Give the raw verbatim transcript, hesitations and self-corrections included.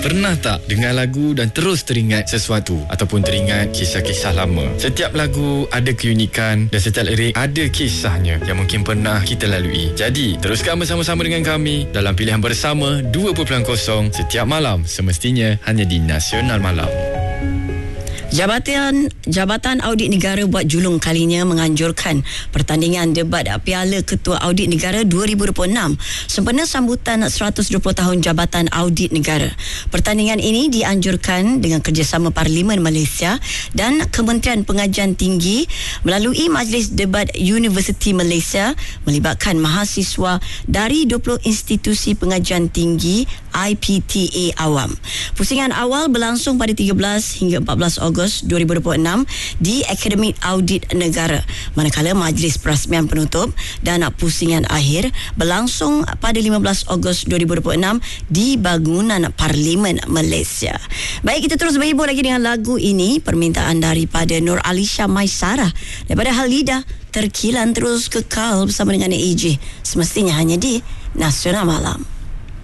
Pernah tak dengar lagu dan terus teringat sesuatu ataupun teringat kisah-kisah lama? Setiap lagu ada keunikan dan setiap lirik ada kisahnya yang mungkin pernah kita lalui. Jadi, teruskan bersama-sama dengan kami dalam pilihan bersama dua kosong kosong setiap malam, semestinya hanya di Nasional Malam. Jabatan Jabatan Audit Negara buat julung kalinya menganjurkan pertandingan debat Piala Ketua Audit Negara dua ribu dua puluh enam sempena sambutan seratus dua puluh tahun Jabatan Audit Negara. Pertandingan ini dianjurkan dengan kerjasama Parlimen Malaysia dan Kementerian Pengajian Tinggi melalui Majlis Debat Universiti Malaysia melibatkan mahasiswa dari dua puluh institusi pengajian tinggi I P T A awam. Pusingan awal berlangsung pada tiga belas hingga empat belas Ogos dua ribu dua puluh enam di Akademi Audit Negara, manakala majlis perasmian penutup dan pusingan akhir berlangsung pada lima belas Ogos dua ribu dua puluh enam di bangunan Parlimen Malaysia. Baik, kita terus berhibur lagi dengan lagu ini, permintaan daripada Nur Alisha Maisarah daripada Halida, Terkilan Terus Kekal bersama dengan A J, semestinya hanya di Nasional Malam.